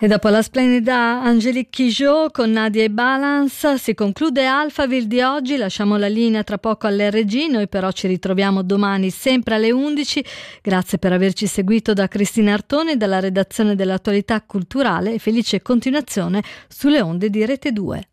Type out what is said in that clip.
E dopo la splendida Angélique Kidjo con Nadia e Balance si conclude Alphaville di oggi. Lasciamo la linea tra poco all'RG, noi però ci ritroviamo domani sempre alle 11. Grazie per averci seguito da Cristina Artone dalla redazione dell'Attualità Culturale e felice continuazione sulle onde di Rete 2.